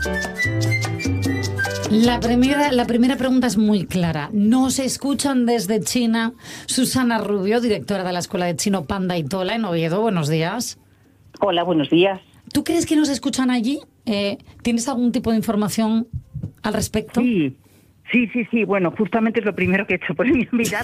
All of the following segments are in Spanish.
La primera pregunta es muy clara. Nos escuchan desde China. Susana Rubio, directora de la Escuela de Chino Panda y Tola en Oviedo. Buenos días. Hola, buenos días. ¿Tú crees que nos escuchan allí? ¿Tienes algún tipo de información al respecto? Sí. Bueno, justamente es lo primero que he hecho, ponerme a mirar.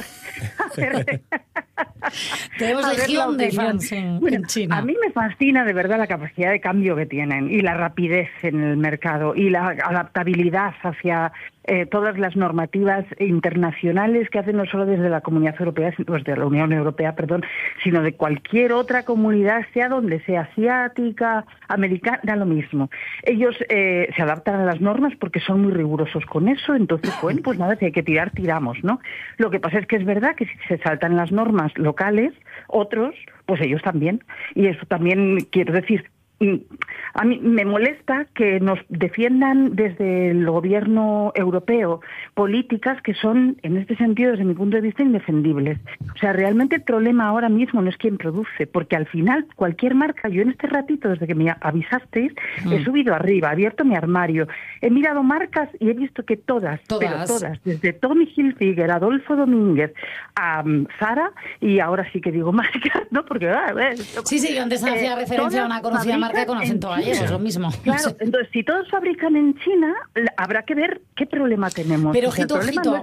Tenemos legión de fans en China. A mí me fascina de verdad la capacidad de cambio que tienen y la rapidez en el mercado y la adaptabilidad hacia todas las normativas internacionales que hacen no solo desde la Comunidad Europea, pues de la Unión Europea, sino de cualquier otra comunidad, sea donde sea, asiática, americana, da lo mismo. Ellos se adaptan a las normas porque son muy rigurosos con eso, entonces, bueno, pues nada, si hay que tirar, tiramos, ¿no? Lo que pasa es que es verdad que si se saltan las normas locales, otros, pues ellos también. Y eso también, quiero decir, a mí me molesta que nos defiendan desde el gobierno europeo políticas que son, en este sentido, desde mi punto de vista, indefendibles. O sea, realmente el problema ahora mismo no es quién produce, porque al final cualquier marca, yo en este ratito, desde que me avisasteis, he subido arriba, he abierto mi armario, he mirado marcas y he visto que todas, desde Tommy Hilfiger, Adolfo Domínguez, a Zara, y ahora sí que digo marcas, ¿no? Porque Sí, yo antes hacía referencia a una conocida marca con acento gallego, es lo mismo. Claro, entonces si todos fabrican en China, habrá que ver qué problema tenemos. Pero ojito,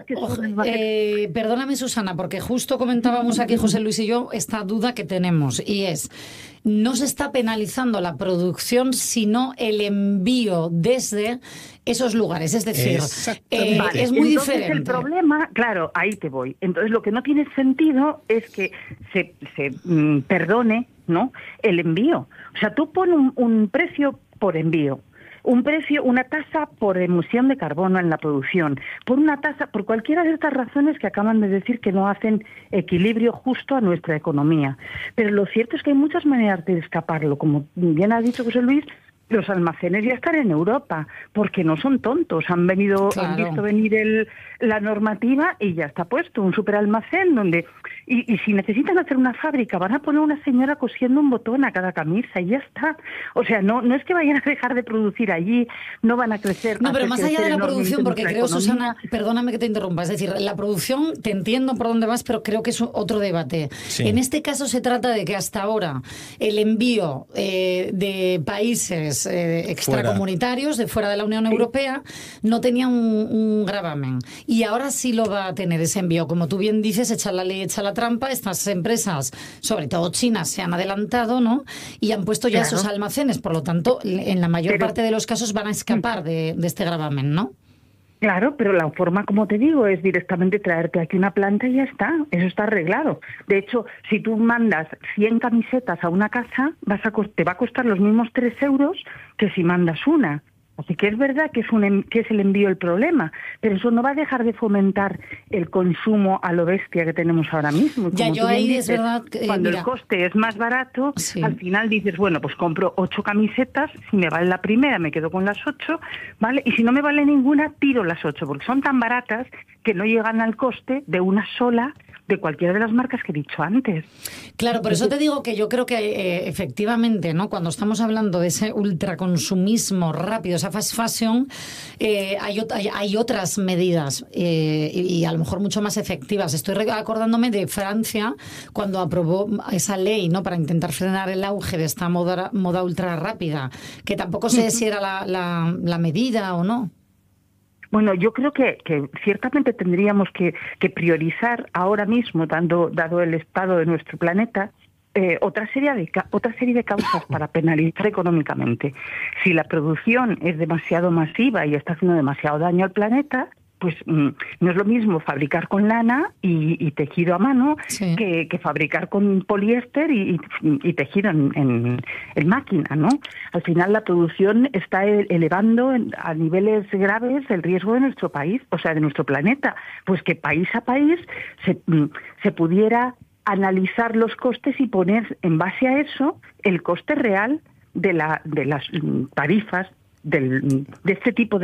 perdóname Susana, porque justo comentábamos aquí José Luis y yo esta duda que tenemos, y es, no se está penalizando la producción, sino el envío desde esos lugares, es decir, es muy diferente. El problema, claro, ahí te voy. Entonces lo que no tiene sentido es que se perdone, ¿no?, el envío. O sea, tú pones un precio por envío, una tasa por emisión de carbono en la producción, por una tasa, por cualquiera de estas razones que acaban de decir que no hacen equilibrio justo a nuestra economía. Pero lo cierto es que hay muchas maneras de escaparlo. Como bien ha dicho José Luis, los almacenes ya están en Europa, porque no son tontos, han visto venir la normativa y ya está puesto un superalmacén donde, y si necesitan hacer una fábrica, van a poner una señora cosiendo un botón a cada camisa y ya está. O sea, no es que vayan a dejar de producir allí, no van a crecer. No, pero más allá de la producción, porque creo, Susana, perdóname que te interrumpa, es decir, la producción, te entiendo por dónde vas, pero creo que es otro debate. Sí. En este caso se trata de que hasta ahora el envío de países extracomunitarios, de fuera de la Unión Europea, no tenía un gravamen. Y ahora sí lo va a tener ese envío. Como tú bien dices, echa la ley, echa la trampa. Estas empresas, sobre todo chinas, se han adelantado, ¿no? Y han puesto ya esos almacenes. Por lo tanto, en la mayor parte de los casos van a escapar de este gravamen, ¿no? Claro, pero la forma, como te digo, es directamente traerte aquí una planta y ya está. Eso está arreglado. De hecho, si tú mandas 100 camisetas a una casa, te va a costar los mismos 3 euros que si mandas una. Así que es verdad que es el envío el problema, pero eso no va a dejar de fomentar el consumo a lo bestia que tenemos ahora mismo. Ya, yo ahí dices, es verdad que, cuando el coste es más barato, al final dices, bueno, pues compro 8 camisetas, si me vale la primera me quedo con las 8, ¿vale? Y si no me vale ninguna, tiro las 8, porque son tan baratas que no llegan al coste de una sola de cualquiera de las marcas que he dicho antes. Claro, por eso te digo que yo creo que efectivamente, ¿no?, cuando estamos hablando de ese ultraconsumismo rápido, esa fast fashion, hay otras medidas y a lo mejor mucho más efectivas. Estoy acordándome de Francia cuando aprobó esa ley, ¿no?, para intentar frenar el auge de esta moda ultra rápida, que tampoco sé si era la medida o no. Bueno, yo creo que ciertamente tendríamos que priorizar ahora mismo, dado el estado de nuestro planeta, otra serie de causas para penalizar económicamente. Si la producción es demasiado masiva y está haciendo demasiado daño al planeta, pues no es lo mismo fabricar con lana y tejido a mano que fabricar con poliéster y tejido en máquina, ¿no? Al final la producción está elevando a niveles graves el riesgo de nuestro país, o sea, de nuestro planeta. Pues que país a país se pudiera analizar los costes y poner en base a eso el coste real de las tarifas de este tipo